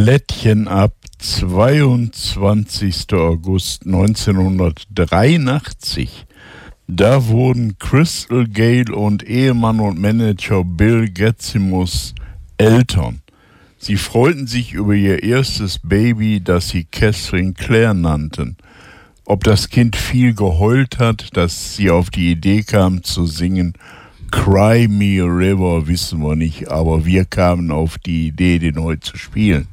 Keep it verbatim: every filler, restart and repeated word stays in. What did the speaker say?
Blättchen ab, zweiundzwanzigster August neunzehnhundertdreiundachtzig. Da wurden Crystal Gayle und Ehemann und Manager Bill Getzimus Eltern. Sie freuten sich über ihr erstes Baby, das sie Catherine Claire nannten. Ob das Kind viel geheult hat, dass sie auf die Idee kam zu singen Cry Me a River, wissen wir nicht, aber wir kamen auf die Idee, den heute zu spielen.